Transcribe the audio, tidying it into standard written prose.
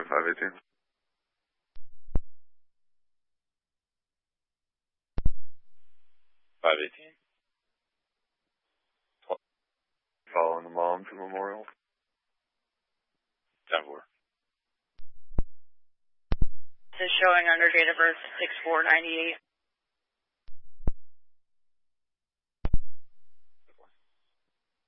518. Following the mom to Memorial. 10-4. This is showing under date of birth 6/4/98.